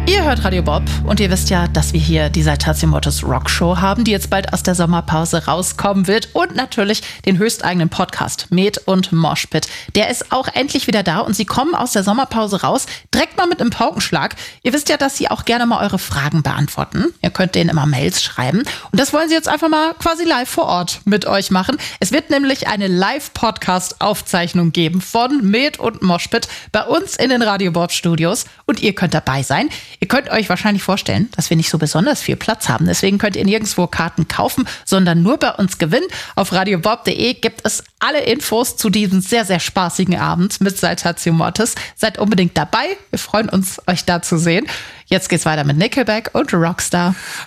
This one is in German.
Ihr hört Radio Bob und ihr wisst ja, dass wir hier die Saltatio Mortis Rock Show haben, die jetzt bald aus der Sommerpause rauskommen wird und natürlich den höchsteigenen Podcast Met und Moshpit. Der ist auch endlich wieder da und sie kommen aus der Sommerpause raus, direkt mal mit einem Paukenschlag. Ihr wisst ja, dass sie auch gerne mal eure Fragen beantworten. Ihr könnt denen immer Mails schreiben und das wollen sie jetzt einfach mal quasi live vor Ort mit euch machen. Es wird nämlich eine Live-Podcast-Aufzeichnung geben von Met und Moshpit bei uns in den Radio Bob Studios und ihr könnt dabei sein. Ihr könnt euch wahrscheinlich vorstellen, dass wir nicht so besonders viel Platz haben. Deswegen könnt ihr nirgendwo Karten kaufen, sondern nur bei uns gewinnen. Auf radiobob.de gibt es alle Infos zu diesem sehr, sehr spaßigen Abend mit Saltatio Mortis. Seid unbedingt dabei. Wir freuen uns, euch da zu sehen. Jetzt geht's weiter mit Nickelback und Rockstar.